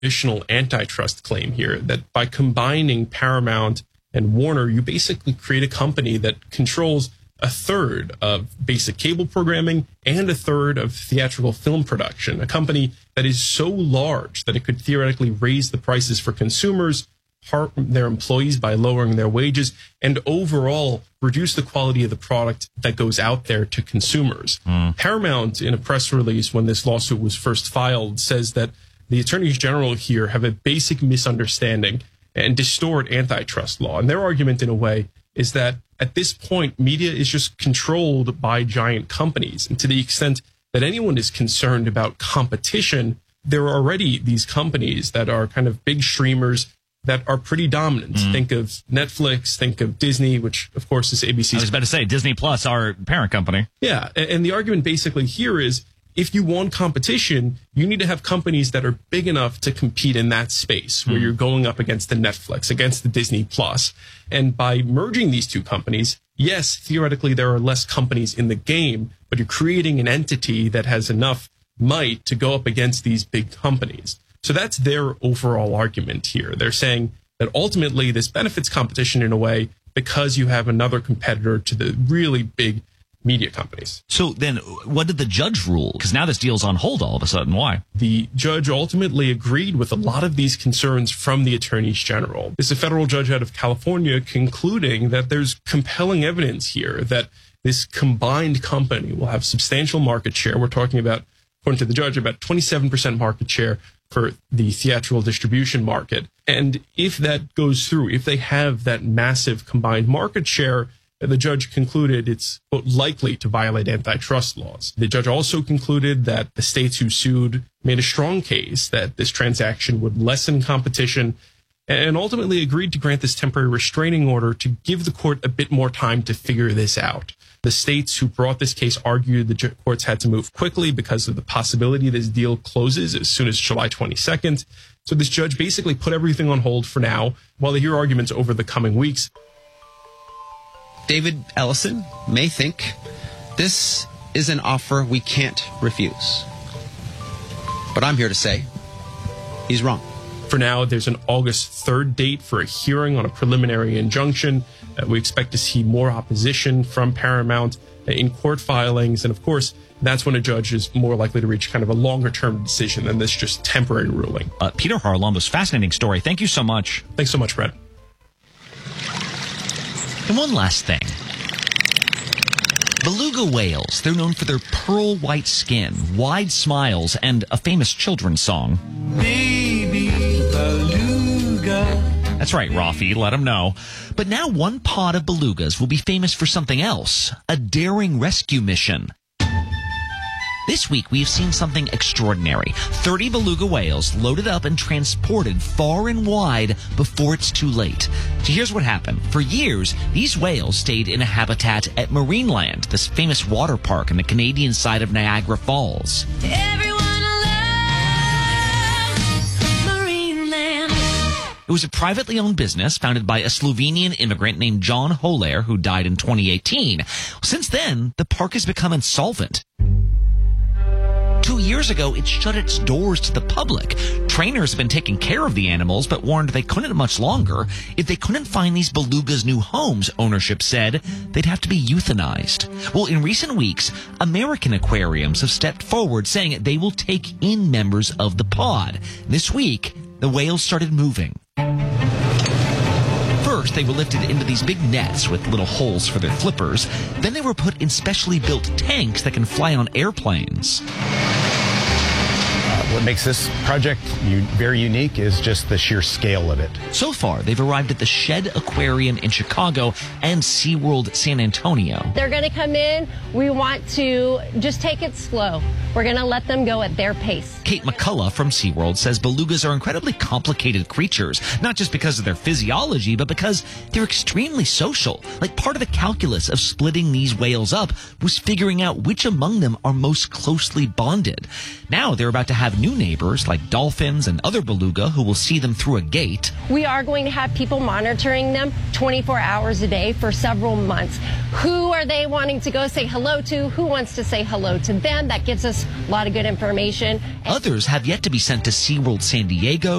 additional antitrust claim here that by combining Paramount and Warner, you basically create a company that controls a third of basic cable programming and a third of theatrical film production, a company that is so large that it could theoretically raise the prices for consumers, harm their employees by lowering their wages, and overall reduce the quality of the product that goes out there to consumers. Paramount, in a press release when this lawsuit was first filed, says that the attorneys general here have a basic misunderstanding and distort antitrust law. And their argument, in a way, is that at this point, media is just controlled by giant companies. And to the extent that anyone is concerned about competition, there are already these companies that are kind of big streamers that are pretty dominant. Think of Netflix, think of Disney, which, of course, is ABC's. I was about to say, Disney Plus, our parent company. Yeah, and the argument basically here is, if you want competition, you need to have companies that are big enough to compete in that space where you're going up against the Netflix, against the Disney Plus. And by merging these two companies, yes, theoretically, there are less companies in the game, but you're creating an entity that has enough might to go up against these big companies. So that's their overall argument here. They're saying that ultimately this benefits competition in a way because you have another competitor to the really big media companies. So then what did the judge rule? Because now this deal's on hold all of a sudden. Why? The judge ultimately agreed with a lot of these concerns from the attorneys general. This is a federal judge out of California concluding that there's compelling evidence here that this combined company will have substantial market share. We're talking about, according to the judge, about 27% market share for the theatrical distribution market. And if that goes through, if they have that massive combined market share, the judge concluded it's likely to violate antitrust laws. The judge also concluded that the states who sued made a strong case that this transaction would lessen competition, and ultimately agreed to grant this temporary restraining order to give the court a bit more time to figure this out. The states who brought this case argued the courts had to move quickly because of the possibility this deal closes as soon as July 22nd. So this judge basically put everything on hold for now while they hear arguments over the coming weeks. David Ellison may think this is an offer we can't refuse. But I'm here to say he's wrong. For now, there's an August 3rd date for a hearing on a preliminary injunction. We expect to see more opposition from Paramount in court filings. And of course, that's when a judge is more likely to reach kind of a longer-term decision than this just temporary ruling. Peter Harlamos, fascinating story. Thank you so much. Thanks so much, Brett. And one last thing. Beluga whales, they're known for their pearl white skin, wide smiles, and a famous children's song. Baby beluga. That's right, Rafi, let them know. But now one pod of belugas will be famous for something else, a daring rescue mission. This week, we have seen something extraordinary. 30 beluga whales loaded up and transported far and wide before it's too late. So here's what happened. For years, these whales stayed in a habitat at Marineland, this famous water park on the Canadian side of Niagara Falls. Everyone loves Marineland. It was a privately owned business founded by a Slovenian immigrant named John Holer, who died in 2018. Since then, the park has become insolvent. 2 years ago, it shut its doors to the public. Trainers have been taking care of the animals, but warned they couldn't much longer. If they couldn't find these belugas new homes, ownership said, they'd have to be euthanized. Well, in recent weeks, American aquariums have stepped forward, saying they will take in members of the pod. This week, the whales started moving. First, they were lifted into these big nets with little holes for their flippers. Then they were put in specially built tanks that can fly on airplanes. What makes this project very unique is just the sheer scale of it. So far, they've arrived at the Shed Aquarium in Chicago and SeaWorld San Antonio. They're going to come in. We want to just take it slow. We're going to let them go at their pace. Kate McCullough from SeaWorld says belugas are incredibly complicated creatures, not just because of their physiology, but because they're extremely social. Like, part of the calculus of splitting these whales up was figuring out which among them are most closely bonded. Now they're about to have new neighbors like dolphins and other beluga who will see them through a gate. We are going to have people monitoring them 24 hours a day for several months. Who are they wanting to go say hello to? Who wants to say hello to them? That gives us a lot of good information. Others have yet to be sent to SeaWorld San Diego,